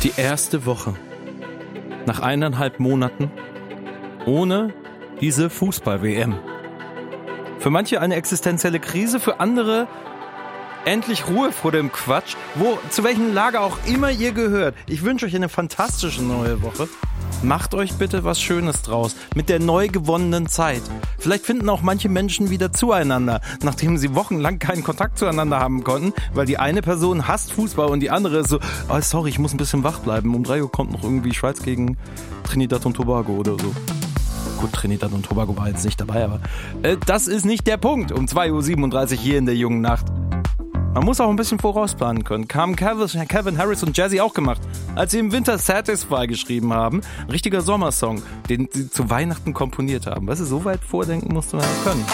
Die erste Woche. Nach 1,5 Monaten. Ohne diese Fußball-WM. Für manche eine existenzielle Krise, für andere endlich Ruhe vor dem Quatsch. Zu welchem Lager auch immer ihr gehört. Ich wünsche euch eine fantastische neue Woche. Macht euch bitte was Schönes draus. Mit der neu gewonnenen Zeit. Vielleicht finden auch manche Menschen wieder zueinander, nachdem sie wochenlang keinen Kontakt zueinander haben konnten, weil die eine Person hasst Fußball und die andere ist so, oh, sorry, ich muss ein bisschen wach bleiben. Um 3 Uhr kommt noch irgendwie Schweiz gegen Trinidad und Tobago oder so. Gut, Trinidad und Tobago war jetzt nicht dabei, aber das ist nicht der Punkt. Um 2.37 Uhr hier in der jungen Nacht. Man muss auch ein bisschen vorausplanen können. Haben Calvin Harris und Jazzy auch gemacht, als sie im Winter Satisfy geschrieben haben. Ein richtiger Sommersong, den sie zu Weihnachten komponiert haben. Weißt du, so weit vordenken musst du mal können.